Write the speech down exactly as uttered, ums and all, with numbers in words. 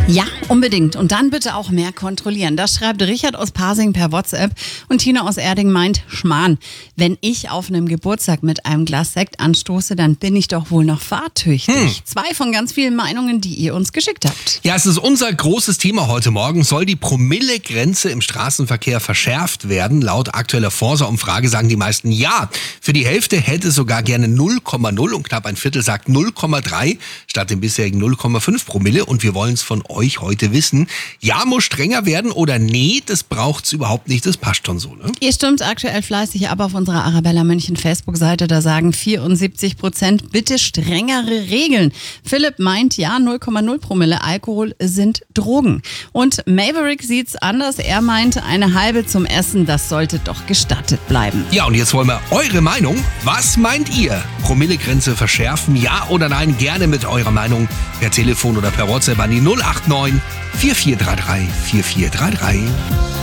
Ja, unbedingt. Und dann bitte auch mehr kontrollieren. Das schreibt Richard aus Pasing per WhatsApp. Und Tina aus Erding meint, Schmarrn, wenn ich auf einem Geburtstag mit einem Glas Sekt anstoße, dann bin ich doch wohl noch fahrtüchtig. Hm. Zwei von ganz vielen Meinungen, die ihr uns geschickt habt. Ja, es ist unser großes Thema heute Morgen. Soll die Promillegrenze im Straßenverkehr verschärft werden? Laut aktueller Forsa-Umfrage sagen die meisten ja. Für die Hälfte hätte sogar gerne null Komma null und knapp ein Viertel sagt null Komma drei statt dem bisherigen null Komma fünf Promille. Und wir wollen es von euch heute wissen. Ja, muss strenger werden oder nee, das braucht's überhaupt nicht, das passt schon so, ne? Ihr stimmt aktuell fleißig ab auf unserer Arabella München Facebook-Seite, da sagen vierundsiebzig Prozent bitte strengere Regeln. Philipp meint, ja, null Komma null Promille Alkohol sind Drogen. Und Maverick sieht's anders, er meint, eine halbe zum Essen, das sollte doch gestattet bleiben. Ja, und jetzt wollen wir eure Meinung. Was meint ihr? Promillegrenze verschärfen, ja oder nein? Gerne mit eurer Meinung per Telefon oder per WhatsApp an die null acht neun vier vier drei drei vier vier drei drei.